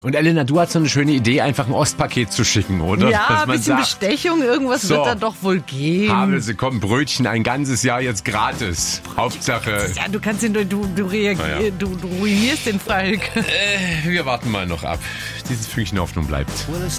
Und Elena, du hast so eine schöne Idee, einfach ein Ostpaket zu schicken, oder? Ja, ein bisschen Bestechung, irgendwas wird da doch wohl geben. Havelse, komm, Brötchen ein ganzes Jahr jetzt gratis. Hauptsache. Ja, du kannst ihn, du ruinierst den Falk. Wir warten mal noch ab. Dieses Fünkchen Hoffnung bleibt.